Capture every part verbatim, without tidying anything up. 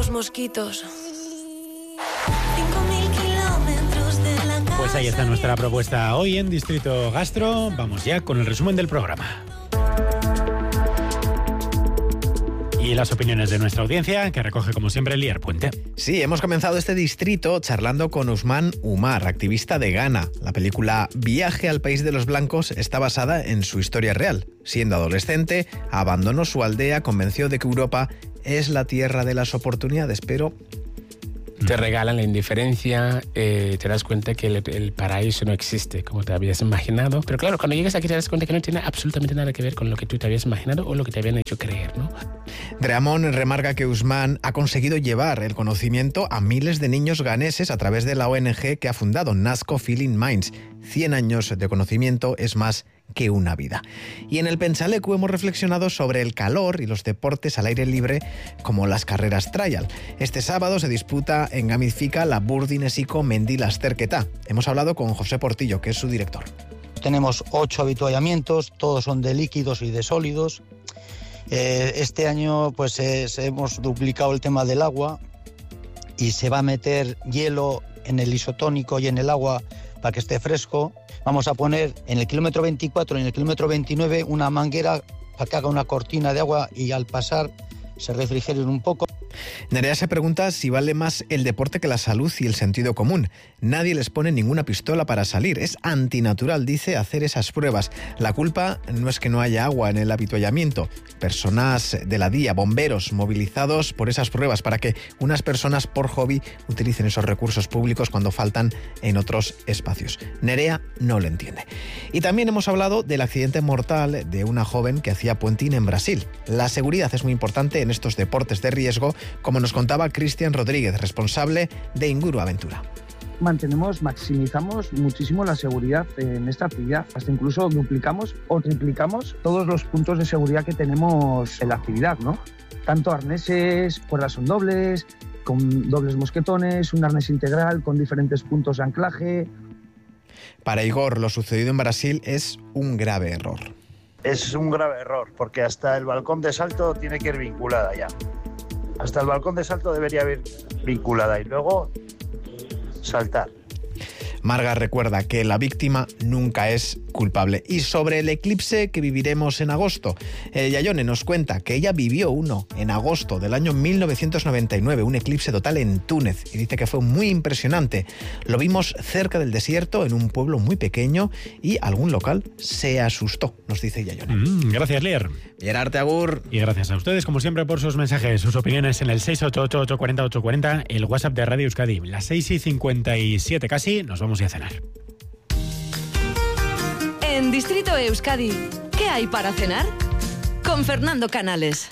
los mosquitos. cinco mil kilómetros de la casa. Pues ahí está nuestra propuesta hoy en Distrito Gastro. Vamos ya con el resumen del programa. Y las opiniones de nuestra audiencia, que recoge como siempre Lier Puente. Sí, hemos comenzado este distrito charlando con Usman Umar, activista de Ghana. La película Viaje al País de los Blancos está basada en su historia real. Siendo adolescente, abandonó su aldea, convenció de que Europa es la tierra de las oportunidades, pero... Te regalan la indiferencia, eh, te das cuenta que el, el paraíso no existe como te habías imaginado. Pero claro, cuando llegas aquí te das cuenta que no tiene absolutamente nada que ver con lo que tú te habías imaginado o lo que te habían hecho creer, ¿no? Dreamon remarca que Usman ha conseguido llevar el conocimiento a miles de niños ganeses a través de la O N G que ha fundado, Nasco Feeling Minds. cien años de conocimiento es más que una vida. Y en el Pentsaleku hemos reflexionado sobre el calor y los deportes al aire libre como las carreras trial. Este sábado se disputa en Gamifica la Burdin-Esiko Mendi Lasterketa. Hemos hablado con José Portillo, que es su director. Tenemos ocho avituallamientos, todos son de líquidos y de sólidos. Eh, este año pues eh, hemos duplicado el tema del agua y se va a meter hielo en el isotónico y en el agua para que esté fresco. Vamos a poner en el kilómetro veinticuatro y en el kilómetro veintinueve una manguera para que haga una cortina de agua y al pasar se refrigeren un poco. Nerea se pregunta si vale más el deporte que la salud y el sentido común. Nadie les pone ninguna pistola para salir. Es antinatural, dice, hacer esas pruebas. La culpa no es que no haya agua en el avituallamiento. Personas de la D I A, bomberos, movilizados por esas pruebas para que unas personas por hobby utilicen esos recursos públicos cuando faltan en otros espacios. Nerea no lo entiende. Y también hemos hablado del accidente mortal de una joven que hacía puenting en Brasil. La seguridad es muy importante en estos deportes de riesgo, como nos contaba Cristian Rodríguez, responsable de Inguru Aventura. Mantenemos, maximizamos muchísimo la seguridad en esta actividad. Hasta incluso duplicamos o triplicamos todos los puntos de seguridad que tenemos en la actividad, ¿no? Tanto arneses, cuerdas son dobles, con dobles mosquetones, un arnés integral con diferentes puntos de anclaje. Para Igor, lo sucedido en Brasil es un grave error. Es un grave error, porque hasta el balcón de salto tiene que ir vinculada ya. Hasta el balcón de salto debería ir vinculada y luego saltar. Marga recuerda que la víctima nunca es culpable. Y sobre el eclipse que viviremos en agosto, eh, Yayone nos cuenta que ella vivió uno en agosto del año mil novecientos noventa y nueve, un eclipse total en Túnez, y dice que fue muy impresionante. Lo vimos cerca del desierto, en un pueblo muy pequeño, y algún local se asustó, nos dice Yayone. Mm, gracias, Lier. Gerarte Agur. Y gracias a ustedes, como siempre, por sus mensajes, sus opiniones en el seis ocho ocho, ocho cuatro cero, ocho cuatro cero, el WhatsApp de Radio Euskadi. Las seis y cincuenta y siete casi, nos vamos a cenar. En Distrito Euskadi, ¿qué hay para cenar? Con Fernando Canales.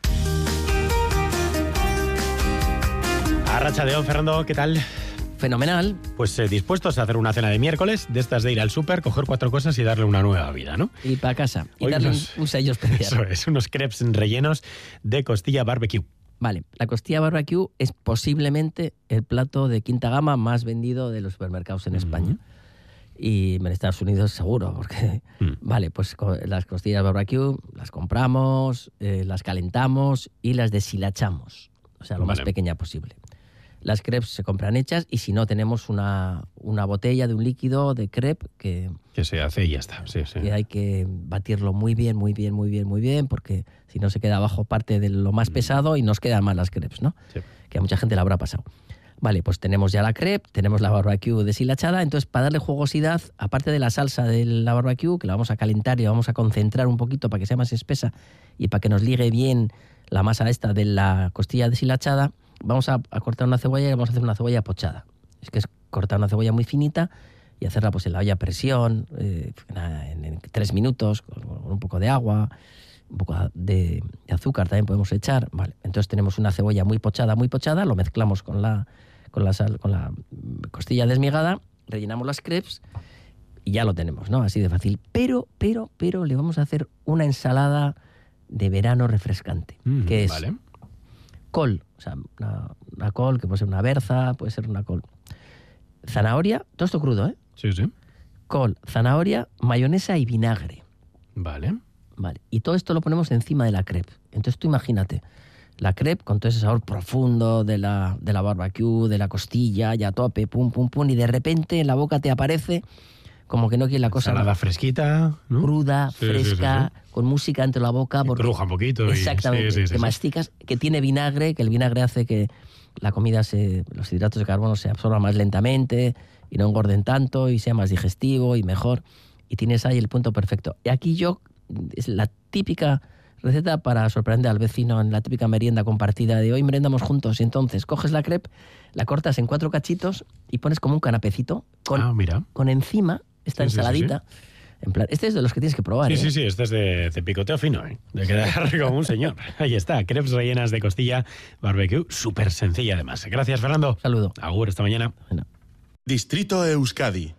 Arratsaldeon, Fernando, ¿qué tal? Fenomenal. Pues eh, dispuestos a hacer una cena de miércoles, de estas de ir al súper, coger cuatro cosas y darle una nueva vida, ¿no? Y para casa. Y Hoy darle nos... un, un sello especial. Eso es, unos crepes rellenos de costilla barbecue. Vale, la costilla barbecue es posiblemente el plato de quinta gama más vendido de los supermercados en uh-huh. España. Y en Estados Unidos seguro, porque... Uh-huh. Vale, pues las costillas barbecue las compramos, eh, las calentamos y las deshilachamos. O sea, lo vale. más pequeña posible. Las crepes se compran hechas y si no tenemos una, una botella de un líquido de crepe que... Que se hace y ya está, sí, sí. Que hay que batirlo muy bien, muy bien, muy bien, muy bien, porque si no se queda abajo parte de lo más pesado y nos quedan mal las crepes, ¿no? Sí. Que a mucha gente le habrá pasado. Vale, pues tenemos ya la crepe, tenemos la barbecue deshilachada, entonces para darle jugosidad, aparte de la salsa de la barbecue, que la vamos a calentar y la vamos a concentrar un poquito para que sea más espesa y para que nos ligue bien la masa esta de la costilla deshilachada, vamos a, a cortar una cebolla y vamos a hacer una cebolla pochada. Es que es cortar una cebolla muy finita y hacerla pues en la olla a presión, eh, en, en tres minutos, con, con un poco de agua, un poco de, de azúcar también podemos echar. Vale, entonces tenemos una cebolla muy pochada, muy pochada, lo mezclamos con la, con la, sal, con la costilla desmiegada, rellenamos las crepes y ya lo tenemos, ¿no? Así de fácil. Pero, pero, pero le vamos a hacer una ensalada de verano refrescante, mm, que es vale. col, o sea, una, una col que puede ser una berza, puede ser una col, zanahoria, todo esto crudo, ¿eh? Sí, sí. Col, zanahoria, mayonesa y vinagre. Vale. Vale. Y todo esto lo ponemos encima de la crepe. Entonces tú imagínate, la crepe con todo ese sabor profundo de la, de la barbecue, de la costilla, ya a tope, pum, pum, pum, y de repente en la boca te aparece como que no quiere la cosa... Salada fresquita, ¿no? Cruda, Sí, fresca, sí, sí, sí. con música entre la boca. Porque, cruja un poquito. Y, exactamente, sí, sí, sí, que sí. masticas, que tiene vinagre, que el vinagre hace que la comida, se, los hidratos de carbono se absorban más lentamente y no engorden tanto y sea más digestivo y mejor. Y tienes ahí el punto perfecto. Y aquí yo, es la típica receta para sorprender al vecino en la típica merienda compartida de hoy merendamos juntos. Y entonces coges la crepe, la cortas en cuatro cachitos y pones como un canapecito con, ah, mira. con encima esta Sí, sí, ensaladita. sí, sí. En plan, este es de los que tienes que probar. Sí, ¿eh? sí, sí, este es de, de picoteo fino, ¿eh? De quedar como un señor. Ahí está, crepes rellenas de costilla, barbecue, súper sencilla además. Gracias, Fernando. Saludo. Agur, esta mañana. Bueno. Distrito Euskadi